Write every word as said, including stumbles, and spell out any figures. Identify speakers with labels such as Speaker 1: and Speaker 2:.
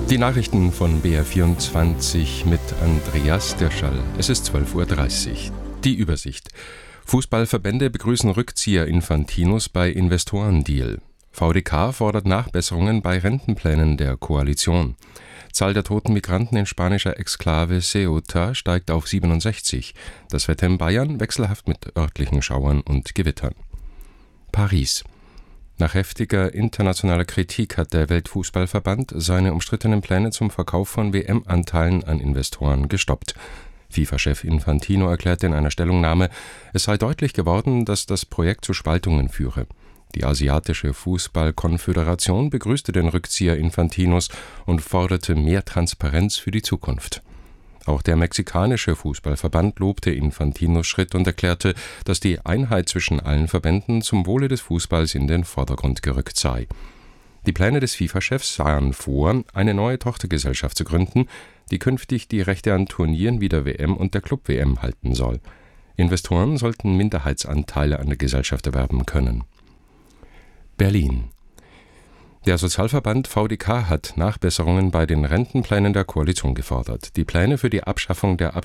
Speaker 1: Die Nachrichten von B R vierundzwanzig mit Andreas Dirschall. Es ist zwölf Uhr dreißig. Die Übersicht. Fußballverbände begrüßen Rückzieher Infantinos bei Investorendeal. V D K fordert Nachbesserungen bei Rentenplänen der Koalition. Zahl der toten Migranten in spanischer Exklave Ceuta steigt auf siebenundsechzig. Das Wetter in Bayern wechselhaft mit örtlichen Schauern und Gewittern. Paris. Nach heftiger internationaler Kritik hat der Weltfußballverband seine umstrittenen Pläne zum Verkauf von W M-Anteilen an Investoren gestoppt. FIFA-Chef Infantino erklärte in einer Stellungnahme, es sei deutlich geworden, dass das Projekt zu Spaltungen führe. Die asiatische Fußball-Konföderation begrüßte den Rückzieher Infantinos und forderte mehr Transparenz für die Zukunft. Auch der mexikanische Fußballverband lobte Infantinos Schritt und erklärte, dass die Einheit zwischen allen Verbänden zum Wohle des Fußballs in den Vordergrund gerückt sei. Die Pläne des FIFA-Chefs sahen vor, eine neue Tochtergesellschaft zu gründen, die künftig die Rechte an Turnieren wie der W M und der Club-W M halten soll. Investoren sollten Minderheitsanteile an der Gesellschaft erwerben können. Berlin. Der Sozialverband V D K hat Nachbesserungen bei den Rentenplänen der Koalition gefordert. Die Pläne für die Abschaffung der